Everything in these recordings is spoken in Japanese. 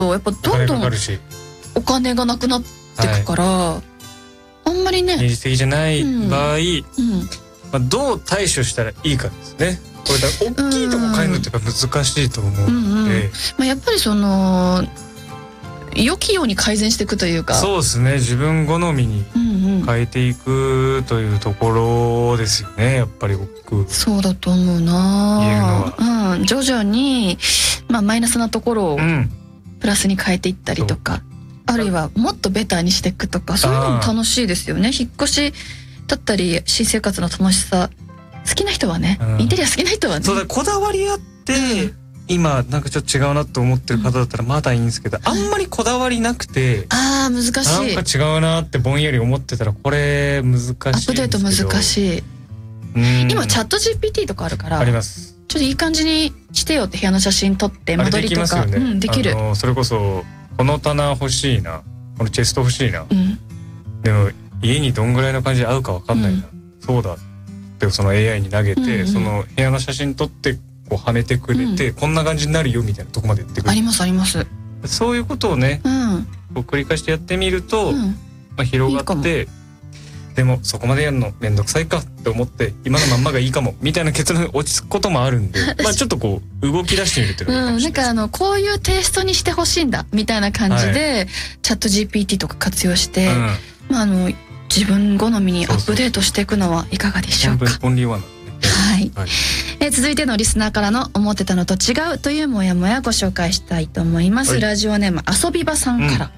やっぱどんどんお金がなくなってくから、あんまりね現実的じゃない場合、どう対処したらいいかですね。これだ大きいとこ変えるのってやっぱ難しいと思うので、 やっぱりその良きように改善していくというか、 そうですね、自分好みに変えていくというところですよね。やっぱり僕そうだと思うな。 言えるのは、 徐々にマイナスなところをプラスに変えていったりとか、あるいはもっとベターにしていくとか、そういうのも楽しいですよね。引っ越しだったり新生活の楽しさ好きな人はね、インテリア好きな人はね、 そうだ、こだわりあって、今なんかちょっと違うなと思ってる方だったらまだいいんですけど、あんまりこだわりなくて、 難しい、 なんか違うなってぼんやり思ってたら、これ難しいんですけど、アップデート難しい。今チャット GPT とかあるから、 あります。 ちょっといい感じにしてよって部屋の写真撮って間取りとかできる。 それこそこの棚欲しいな、このチェスト欲しいな、でも家にどんぐらいの感じで合うか分かんないな、そうだってその AI に投げて、その部屋の写真撮ってこうはめてくれて、こんな感じになるよみたいなとこまで言ってくれる。 ありますあります。 そういうことをね、こう繰り返してやってみると、広がって、でもそこまでやるのめんどくさいかって思って今のまんまがいいかもみたいな結論に落ち着くこともあるんでちょっとこう動き出してみるっていうのがいいかもしれないです。 なんかこういうテイストにしてほしいんだみたいな感じで、チャット GPT とか活用して、自分好みにアップデートしていくのはいかがでしょうか。 オンリーワンなんで。 続いてのリスナーからの思ってたのと違うというモヤモヤご紹介したいと思います。ラジオネーム遊び場さんから、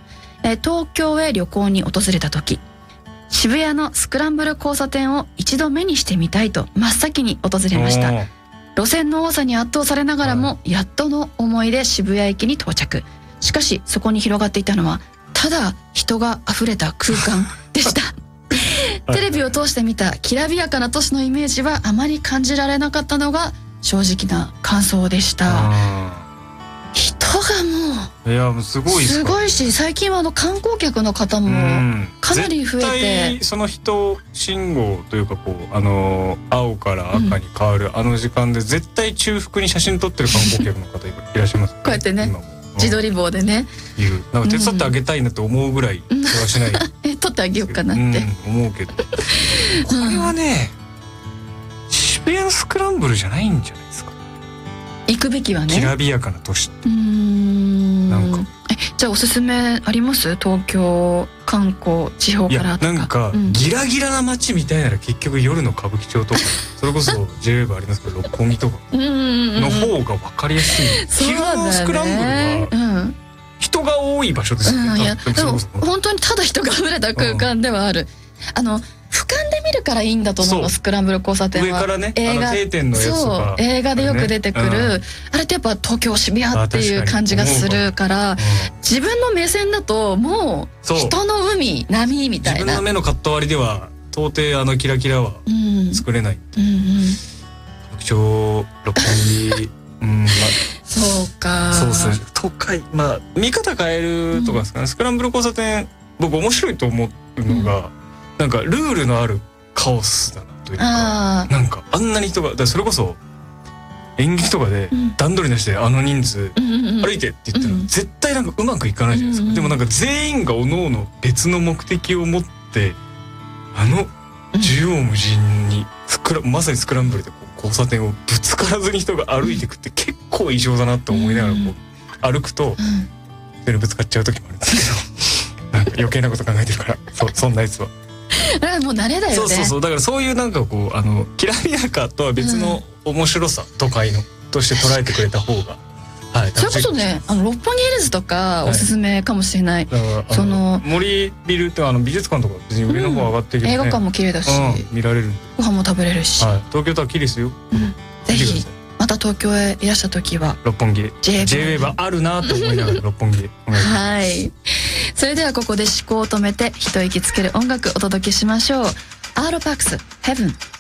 東京へ旅行に訪れた時、渋谷のスクランブル交差点を一度目にしてみたいと真っ先に訪れました。路線の多さに圧倒されながらも、やっとの思いで渋谷駅に到着。しかしそこに広がっていたのはただ人が溢れた空間でした。テレビを通して見たきらびやかな都市のイメージはあまり感じられなかったのが正直な感想でした。人がもうすごいすごいし、最近は観光客の方もかなり増えて、 絶対その人信号というかこう青から赤に変わるあの時間で絶対中腹に写真撮ってる観光客の方いらっしゃいます、 こうやってね、自撮り棒でね、 なんか手伝ってあげたいなと思うぐらいそれはしない撮ってあげようかなって思うけど、これはね、渋谷のスクランブルじゃないんじゃないですか。 行くべきはね、 きらびやかな都市って。なんかじゃあおすすめあります？東京観光地方からとか。 なんかギラギラな街みたいなら結局夜の歌舞伎町とかそれこそ JWEB ありますけど六本木とかの方が分かりやすい。昼のスクランブルは人が多い場所ですよね。 でも本当にただ人が溢れた空間ではある。俯瞰で見るからいいんだと思うの、スクランブル交差点は。 上からね、定点のやつとか、 映画でよく出てくる、あれってやっぱ東京渋谷っていう感じがするから、自分の目線だともう人の海波みたいな、 自分の目のカット割りでは到底キラキラは作れない。東京六本木そうか、 そうですね、都会見方変えるとかですかね。スクランブル交差点僕面白いと思うのが、なんかルールのあるカオスだなというか、なんかあんなに人が、それこそ演劇とかで段取りなしで人数歩いてって言っても絶対なんかうまくいかないじゃないですか。でもなんか全員がおのおの別の目的を持って縦横無尽にまさにスクランブルで交差点をぶつからずに人が歩いていくって結構異常だなと思いながら歩くとぶつかっちゃう時もあるんですけど、なんか余計なこと考えてるからそんなやつは。 もう慣れだよね。 だからそういうなんかきらびやかとは別の面白さ、都会のとして捉えてくれた方が、 それこそね、六本木ヒルズとかおすすめかもしれない。 森ビルって美術館とか別に上の方上がってる、 映画館も綺麗だし見られる、 ご飯も食べれるし、 東京とは綺麗ですよ。 ぜひまた東京へいらした時は六本木で JWEB あるなと思いながら六本木ではい。それではここで思考を止めて一息つける音楽お届けしましょう。アーロパークス Heaven。